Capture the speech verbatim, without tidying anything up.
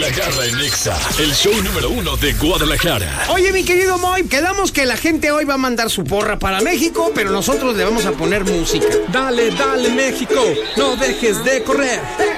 la Garra en Nexa, el show número uno de Guadalajara. Oye, mi querido Moy, quedamos que la gente hoy va a mandar su porra para México, pero nosotros le vamos a poner música. Dale, dale, México, no dejes de correr.